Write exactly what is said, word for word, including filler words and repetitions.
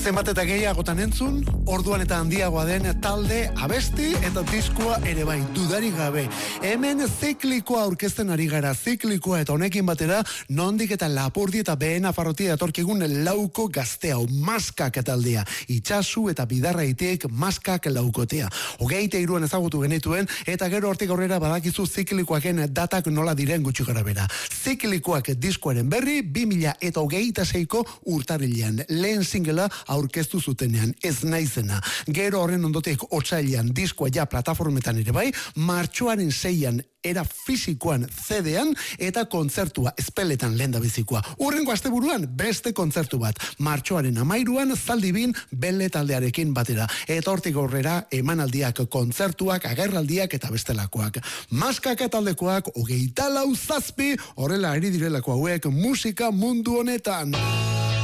Zenbat eta gehiagotan entzun, orduan eta handiagoa den talde, abesti eta diskoa ere bai, dudarik gabe. Hemen ziklikoa aurkezten ari gara, ziklikoa eta honekin batera, nondik eta Lapurdi eta Behe Nafarrotik datorkigun lauko gaztea, maskak taldea, itxasu eta bidarra iteek maskak laukotea. Hogeita iruan ezagutu genituen, eta gero hortik aurrera badakizu ziklikoaken datak nola diren gutxi gara bera. Ziklikoak diskoaren berri, bi mila eta hogeita seiko urtarrilean, lehen singela aurkeztu zutenean, ez naizena. Gero horren ondotek otsailean diskoa ja plataformetan ere bai, martxoaren seian era fisikoan C D-an eta kontzertua espeletan lendabizikoa. Urrengo asteburuan beste kontzertu bat. Martxoaren amairuan Zaldibin Belle taldearekin batera. Eta hortik aurrera emanaldiak, kontzertuak, agerraldiak eta bestelakoak. Maskak taldekoak hogeita lau zazpi horrela ari direlako hauek musika mundu honetan.